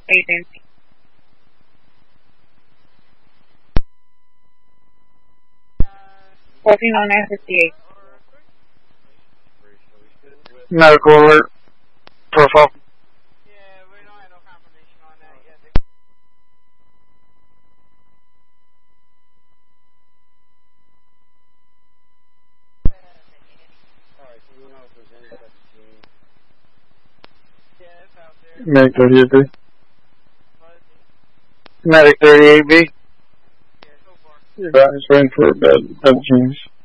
agency. Working on SSDA. Medical alert. Profile. Yeah, we don't have no confirmation on that yet. Alright, so we know if there's any type of gene. Yeah, it's out there. Medic 38B. What is it? Medic 38B. Yeah, so far. You guys waiting for a bed of jeans.